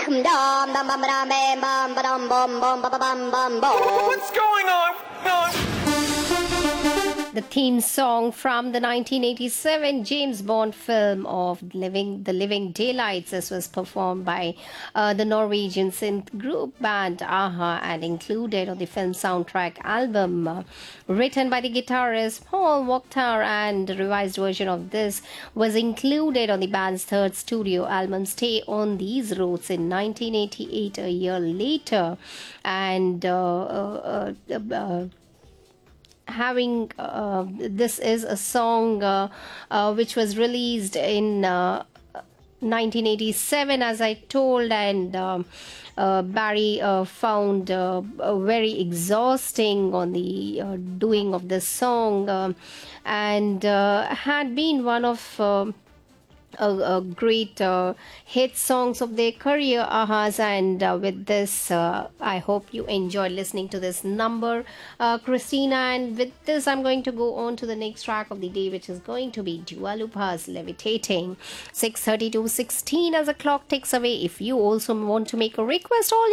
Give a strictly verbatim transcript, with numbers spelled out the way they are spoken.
What's going on? The theme song from the nineteen eighty-seven James Bond film of Living the Living Daylights. This was performed by uh, the Norwegian synth group band AHA and included on the film soundtrack album. Uh, written by the guitarist Paul Wachter, and the revised version of this was included on the band's third studio album Stay on These Roads in nineteen eighty-eight, a year later. And uh, uh, uh, uh, having uh, this is a song uh, uh, which was released in uh, nineteen eighty-seven, as I told, and um, uh, Barry uh, found uh, uh, very exhausting on the uh, doing of this song, um and uh, had been one of uh, a, a great uh, hit songs of their career, Ahas. And uh, with this, uh, I hope you enjoyed listening to this number, uh, Christina. And with this, I'm going to go on to the next track of the day, which is going to be Dua Lipa's Levitating. six thirty-two sixteen as the clock ticks away. If you also want to make a request, all